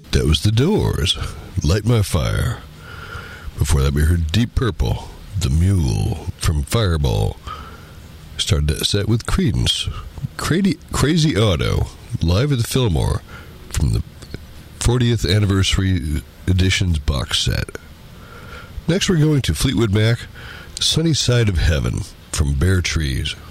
That was The Doors, Light My Fire. Before that, we heard Deep Purple, The Mule from Fireball. Started that set with Creedence, Crazy Auto, live at the Fillmore from the 40th Anniversary Editions box set. Next, we're going to Fleetwood Mac, Sunny Side of Heaven from Bare Trees.